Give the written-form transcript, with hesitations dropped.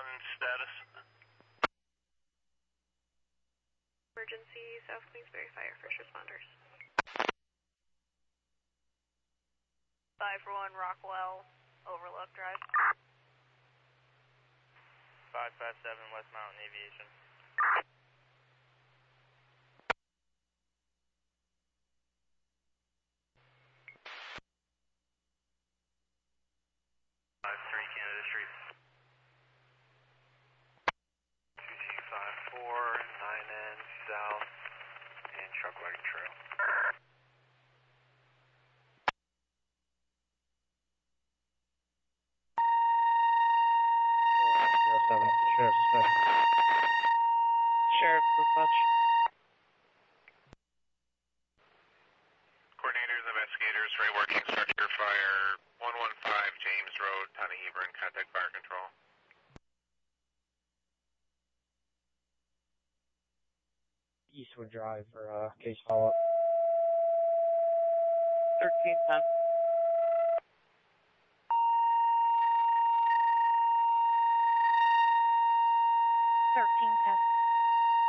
status. Emergency, South Queensbury Fire, first responders. 541 Rockwell, Overlook Drive. 557 West Mountain Aviation. Canada Street. 2G54, 9N South, and Truckwagon Trail. Sheriff's Dispatch. Sheriff Dispatch. Coordinators, investigators, Ray working structure fire 115 James Road, Town of Hebron, contact fire control. Eastwood Drive for case follow-up. 1310. 1310.